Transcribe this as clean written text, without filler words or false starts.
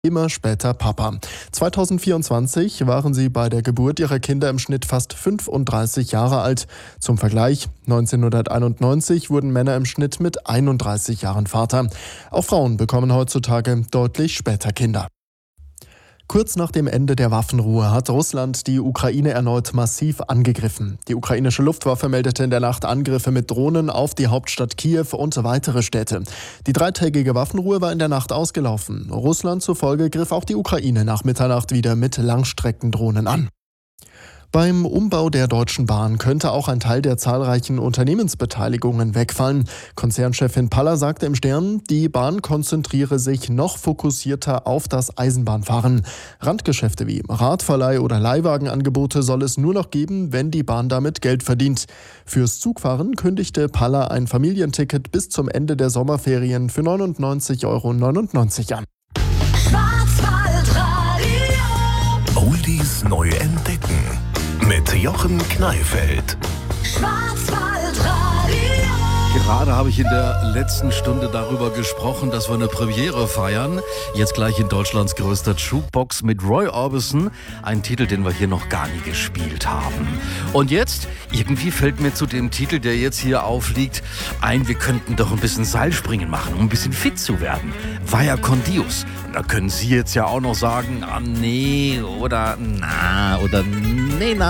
immer später Papa. 2024 waren sie bei der Geburt ihrer Kinder im Schnitt fast 35 Jahre alt. Zum Vergleich, 1991 wurden Männer im Schnitt mit 31 Jahren Vater. Auch Frauen bekommen heutzutage deutlich später Kinder. Kurz nach dem Ende der Waffenruhe hat Russland die Ukraine erneut massiv angegriffen. Die ukrainische Luftwaffe meldete in der Nacht Angriffe mit Drohnen auf die Hauptstadt Kiew und weitere Städte. Die dreitägige Waffenruhe war in der Nacht ausgelaufen. Russland zufolge griff auch die Ukraine nach Mitternacht wieder mit Langstreckendrohnen an. Beim Umbau der Deutschen Bahn könnte auch ein Teil der zahlreichen Unternehmensbeteiligungen wegfallen. Konzernchefin Paller sagte im Stern, die Bahn konzentriere sich noch fokussierter auf das Eisenbahnfahren. Randgeschäfte wie Radverleih oder Leihwagenangebote soll es nur noch geben, wenn die Bahn damit Geld verdient. Fürs Zugfahren kündigte Paller ein Familienticket bis zum Ende der Sommerferien für 99,99 € an. Oldies neu entdecken mit Jochen Kneifeld. Gerade habe ich in der letzten Stunde darüber gesprochen, dass wir eine Premiere feiern. Jetzt gleich in Deutschlands größter Jukebox mit Roy Orbison. Ein Titel, den wir hier noch gar nie gespielt haben. Und jetzt, irgendwie fällt mir zu dem Titel, der jetzt hier aufliegt, ein, wir könnten doch ein bisschen Seilspringen machen, um ein bisschen fit zu werden. Vaya con Dios. Da können Sie jetzt ja auch noch sagen, ah nee, oder na, oder nee, na.